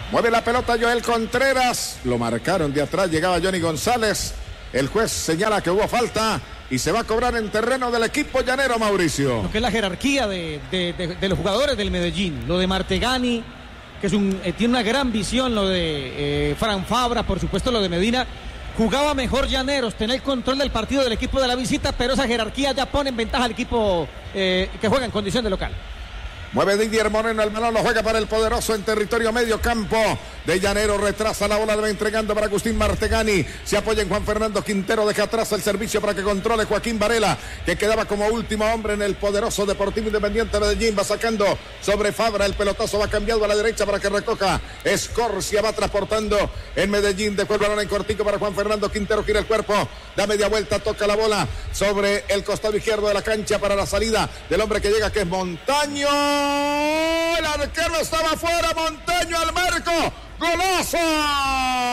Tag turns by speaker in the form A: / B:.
A: Mueve la pelota Joel Contreras. Lo marcaron de atrás. Llegaba Johnny González. El juez señala que hubo falta y se va a cobrar en terreno del equipo llanero, Mauricio.
B: Lo que es la jerarquía de los jugadores del Medellín. Lo de Martegani, que tiene una gran visión. Lo de Fran Fabra, por supuesto lo de Medina. Jugaba mejor Llaneros, tener el control del partido del equipo de la visita, pero esa jerarquía ya pone en ventaja al equipo que juega en condición de local.
A: Mueve Didier Moreno, el balón lo juega para el poderoso en territorio medio campo de Llanero, retrasa la bola, le va entregando para Agustín Martegani, se apoya en Juan Fernando Quintero, deja atrás el servicio para que controle Joaquín Varela, que quedaba como último hombre en el poderoso Deportivo Independiente de Medellín, va sacando sobre Fabra, el pelotazo va cambiado a la derecha para que recoja Escorcia, va transportando en Medellín, dejó el balón en cortico para Juan Fernando Quintero, gira el cuerpo, da media vuelta, toca la bola sobre el costado izquierdo de la cancha para la salida del hombre que llega, que es Montaño. El arquero estaba fuera, Montaño al marco, ¡golazo!